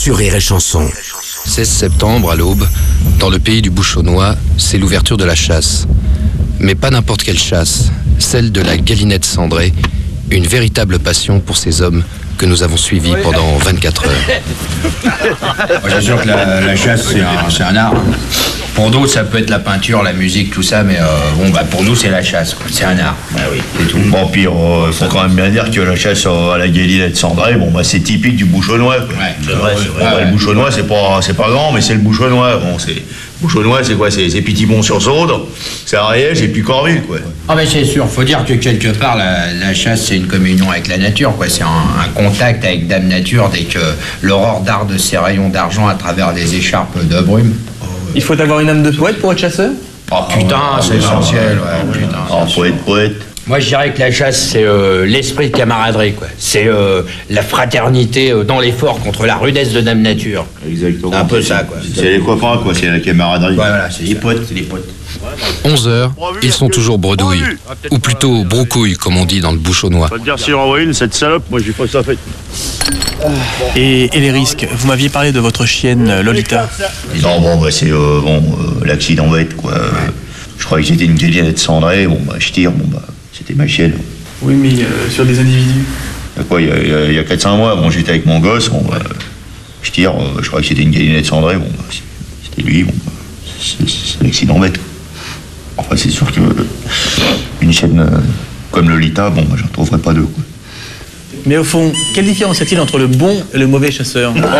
sur Rire et Chanson. 16 septembre, à l'aube, dans le pays du Bouchonnois, c'est l'ouverture de la chasse. Mais pas n'importe quelle chasse, celle de la galinette cendrée, une véritable passion pour ces hommes que nous avons suivis pendant 24 heures. Moi, j'ai sûr que la chasse, c'est un art. Pour d'autres, ça peut être la peinture, la musique, tout ça, mais pour nous, c'est la chasse, quoi. C'est un art. Bah oui. C'est tout. Bon, puis il faut quand même bien dire que la chasse à la galinette cendrée, c'est typique du Bouchonnois, quoi. Ouais, c'est vrai. Le Bouchonnois, c'est pas grand, mais c'est le Bouchonnois. Bouchonnois, c'est quoi? C'est Pitibon-sur-Sauldre, c'est Ariège et puis Corville, quoi. Ah ben c'est sûr, faut dire que quelque part la chasse c'est une communion avec la nature, quoi. C'est un contact avec Dame Nature dès que l'aurore darde ses rayons d'argent à travers les écharpes de brume. Il faut avoir une âme de poète pour être chasseur? Oh putain, c'est essentiel, ouais, putain. Oh, poète. Moi, je dirais que la chasse, c'est l'esprit de camaraderie, quoi. C'est la fraternité dans l'effort contre la rudesse de Dame Nature. Exactement. Un peu ça, quoi. C'est les copains, quoi. C'est la camaraderie. Ouais, voilà, c'est les potes, c'est les potes. 11 heures, ils sont toujours bredouilles, ou plutôt broucouilles, comme on dit dans le Bouchonnois. Pas te dire s'il envoie une, cette salope, moi j'ai pas ça fait. Et les risques? Vous m'aviez parlé de votre chienne Lolita. Non, c'est l'accident bête, quoi. Je croyais que c'était une galinette cendrée, je tire, c'était ma chienne. Oui, mais sur des individus. Il y a 4-5 mois, j'étais avec mon gosse, je tire, je croyais que c'était une galinette cendrée, c'était lui, c'est un accident bête. Enfin, c'est sûr que une chienne comme Lolita, j'en trouverais pas deux, quoi. Mais au fond, quelle différence y a-t-il entre le bon et le mauvais chasseur? Je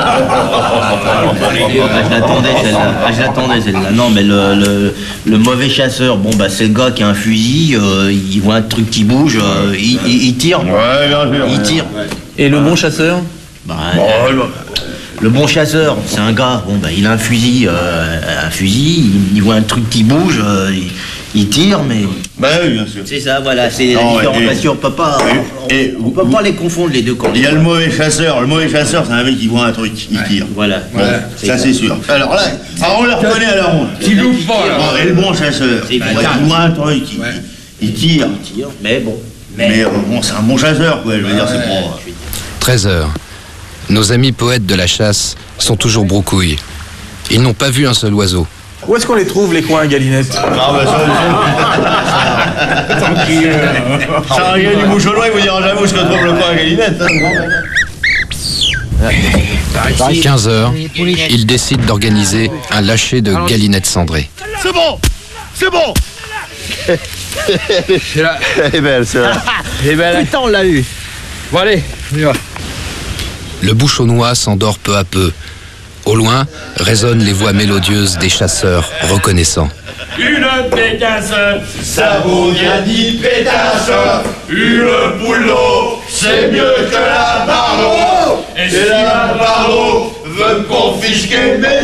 l'attendais celle-là. Non, mais le mauvais chasseur, c'est le gars qui a un fusil, il voit un truc qui bouge, il tire. Ouais, bien sûr. Il tire. Et le bon chasseur? Le bon chasseur, c'est un gars, il a un fusil, il voit un truc qui bouge, il tire, mais... Oui, bien sûr. C'est ça, voilà, c'est la différenciation. On peut pas les confondre, les deux camps. Il y a le mauvais chasseur. Le mauvais chasseur, c'est un mec qui voit un truc, il tire. Voilà. Ça, c'est sûr. Alors là, on le reconnaît à la ronde. Tu loupes pas, là. Et le bon chasseur, il voit un truc, il tire. Mais bon. Mais c'est un bon chasseur, quoi. Je veux dire, c'est pas... 13 heures. Nos amis poètes de la chasse sont toujours broucouilles. Ils n'ont pas vu un seul oiseau. Où est-ce qu'on les trouve, les coins à galinette? Ça rien du Bouchonnois, il vous dira jamais où se trouve le coin à galinette. 15 heures, ils décident d'organiser un lâcher de galinettes cendrées. C'est bon. C'est là. Elle est belle, c'est vrai. Et ben Putain, on l'a eu. bon allez, on y va. Le Bouchonnois s'endort peu à peu. Au loin, résonnent les voix mélodieuses des chasseurs reconnaissants. Une pétasse, ça vaut bien 10 pétasses. Une poule d'eau, c'est mieux que la barreau. Et si la barreau veut confisquer mes